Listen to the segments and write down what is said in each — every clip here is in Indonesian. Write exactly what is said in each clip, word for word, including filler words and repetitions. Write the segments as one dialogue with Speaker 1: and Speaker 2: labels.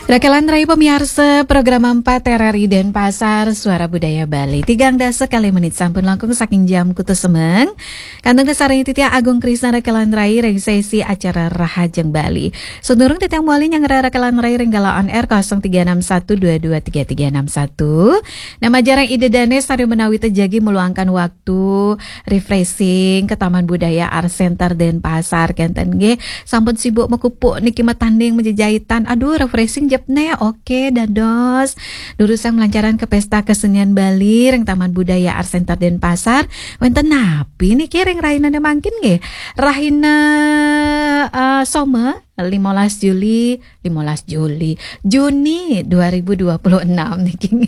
Speaker 1: Rakalan Rai pemirsa program empat R R I Denpasar Suara Budaya Bali tigang dasa kali menit sampun langkung saking jam kutu semeng kantong kesarang titia Agung Krisna Rakalan Rai reng sesi acara Rahajeng Bali sedurung titiang muali yang Rakalan Rai renggala on air nol tiga enam satu dua dua tiga tiga enam satu nama jarang ide danes hari menawi tejagi meluangkan waktu refreshing ke Taman Budaya Art Center Denpasar kenten ge sampun sibuk mekupuk niki matanding menjejahitan aduh refreshing jepne oke dados durusan melancaran ke pesta kesenian Bali reng Taman Budaya Art Center Denpasar wenten napi niki reng raina mangkin nggih rahina uh, soma lima belas Juli lima belas Juli Juni dua ribu dua puluh enam niki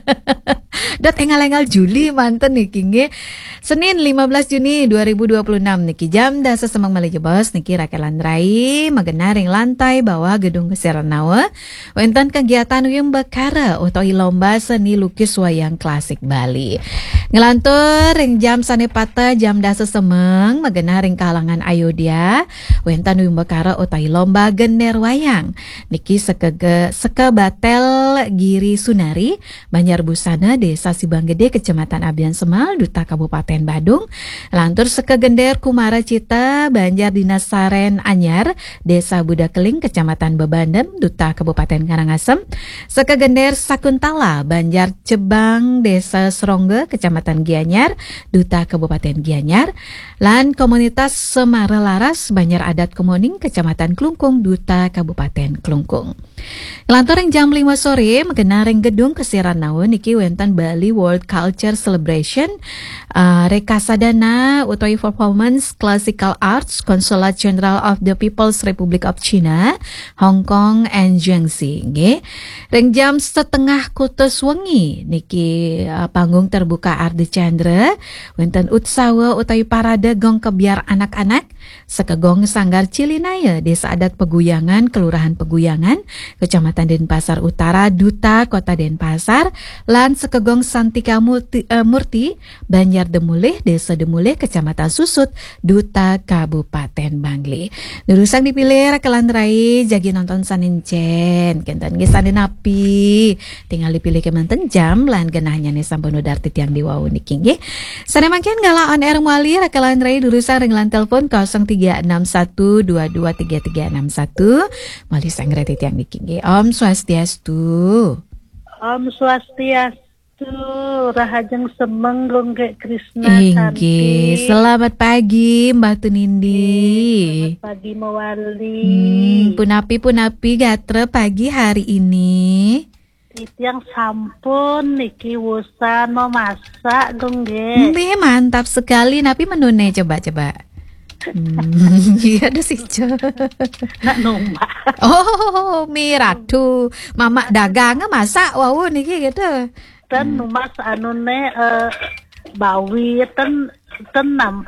Speaker 1: dat engal-engal Juli manten niki nggih Senin lima belas Juni dua ribu dua puluh enam niki jam dasa semang malih bos niki Rakalan Rai magenaring lantai bawah gedung Kesiranawa wenten kegiatan yang bekara utawi lomba seni lukis wayang klasik Bali ngelantur ring jam sanepata jam dasa semeng magenaring kalangan Ayodhya wenten yang bekara utawi lomba gener wayang niki sekege sekebatel Giri Sunari Banjarbusana Desa Sibanggede Kecamatan Abian Semal Duta Kabupaten Badung lantur sekegender Kumara Cita Banjar Dinas Saren Anyar Desa Budakeling Kecamatan Bebandem Duta Kabupaten Karangasem sekegender Sakuntala Banjar Cebang Desa Serongge Kecamatan Gianyar Duta Kabupaten Gianyar lan komunitas Semara Laras Banjar Adat Kemoning Kecamatan Klungkung Duta Kabupaten Klungkung lantur yang jam lima sore mengenareng gedung Kesiranawa niki wenten Bali World Culture Celebration uh, Rekasadana utawi performance classical arts Consulate General of the People's Republic of China Hong Kong and Jiangxi nggih reng jam setengah kutus wengi niki uh, panggung terbuka Ardi Chandra wenten utsawa utawi parade gong kebiar anak-anak sekegong Sanggar Cilinaya Desa Adat Peguyangan Kelurahan Peguyangan Kecamatan Denpasar Utara Duta Kota Denpasar lan sekegong Santika Murti, uh, Murti Banjar Demulih Desa Demulih Kecamatan Susut Duta Kabupaten Bangli durusan dipilih Rakalan Rai jagi nonton sanincen kenten ge sane napi tinggal dipilih kemanten jam lan genahnya nih sampun udarti tiang diwawu niki nggih sane mangken gala on air muali Rakalan Rai durusan renglan telepon nol tiga enam satu dua dua tiga tiga enam satu mali sangreti tiang niki nggih Om Swastiastu
Speaker 2: Om Swastiastu Rahajeng Semeng Gongge Krisna
Speaker 1: Inggih, selamat pagi Mbak Tunindi.
Speaker 2: Selamat pagi Mawali.
Speaker 1: Hmm, punapi punapi gatre pagi hari ini.
Speaker 2: Yang sampun niki wusan mau masak Gongge.
Speaker 1: Mbih mantap sekali. Napi menune coba coba. Hmm, iya ada sih
Speaker 2: nak numpak.
Speaker 1: Oh, miratu, mama dagang masak wow niki gitu.
Speaker 2: Ten numas anu ne uh, bawi ten tenam